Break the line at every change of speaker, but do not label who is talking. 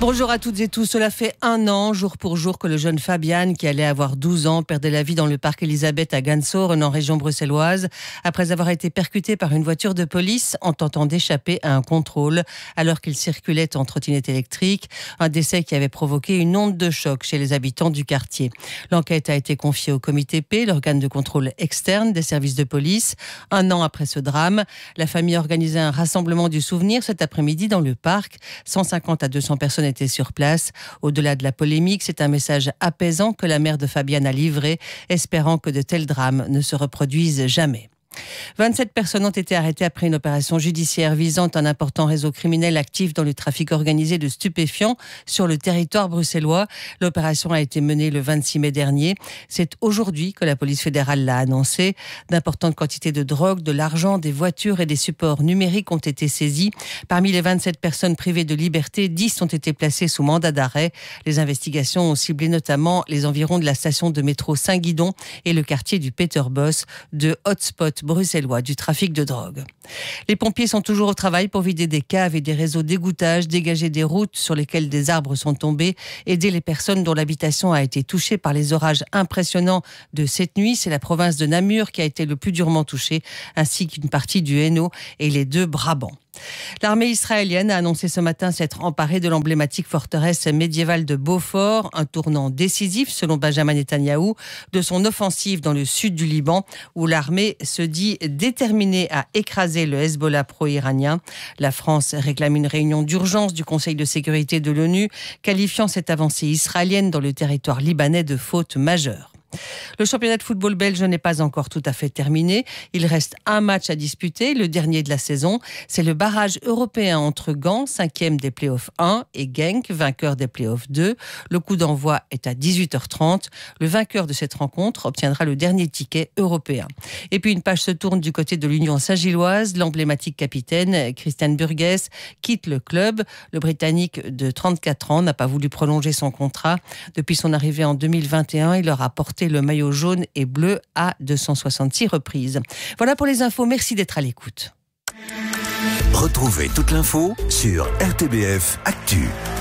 Bonjour à toutes et tous. Cela fait 1 an, jour pour jour, que le jeune Fabian, qui allait avoir 12 ans, perdait la vie dans le parc Elisabeth à Gansoren, en région bruxelloise, après avoir été percuté par une voiture de police en tentant d'échapper à un contrôle alors qu'il circulait en trottinette électrique. Un décès qui avait provoqué une onde de choc chez les habitants du quartier. L'enquête a été confiée au Comité P, l'organe de contrôle externe des services de police. 1 an après ce drame, la famille a organisé un rassemblement du souvenir cet après-midi dans le parc. 150 à 200 personnes étaient sur place. Au-delà de la polémique, c'est un message apaisant que la mère de Fabian a livré, espérant que de tels drames ne se reproduisent jamais. 27 personnes ont été arrêtées après une opération judiciaire visant un important réseau criminel actif dans le trafic organisé de stupéfiants sur le territoire bruxellois. L'opération a été menée le 26 mai dernier. C'est aujourd'hui que la police fédérale l'a annoncé. D'importantes quantités de drogue, de l'argent, des voitures et des supports numériques ont été saisis. Parmi les 27 personnes privées de liberté, 10 ont été placées sous mandat d'arrêt. Les investigations ont ciblé notamment les environs de la station de métro Saint-Guidon et le quartier du Peterbos, de hotspots bruxellois du trafic de drogue. Les pompiers sont toujours au travail pour vider des caves et des réseaux d'égouttage, dégager des routes sur lesquelles des arbres sont tombés, aider les personnes dont l'habitation a été touchée par les orages impressionnants de cette nuit. C'est la province de Namur qui a été le plus durement touchée, ainsi qu'une partie du Hainaut et les 2 Brabants. L'armée israélienne a annoncé ce matin s'être emparée de l'emblématique forteresse médiévale de Beaufort, un tournant décisif selon Benjamin Netanyahou de son offensive dans le sud du Liban, où l'armée se dit déterminée à écraser le Hezbollah pro-iranien. La France réclame une réunion d'urgence du Conseil de sécurité de l'ONU, qualifiant cette avancée israélienne dans le territoire libanais de faute majeure. Le championnat de football belge n'est pas encore tout à fait terminé. Il reste un match à disputer, le dernier de la saison. C'est le barrage européen entre Gand, 5e des playoffs 1, et Genk, vainqueur des playoffs 2. Le coup d'envoi est à 18h30. Le vainqueur de cette rencontre obtiendra le dernier ticket européen. Et puis une page se tourne du côté de l'Union Saint-Gilloise. L'emblématique capitaine, Christian Burgess, quitte le club. Le Britannique de 34 ans n'a pas voulu prolonger son contrat. Depuis son arrivée en 2021, il leur a porté le maillot jaune et bleu à 266 reprises. Voilà pour les infos, merci d'être à l'écoute.
Retrouvez toute l'info sur RTBF Actu.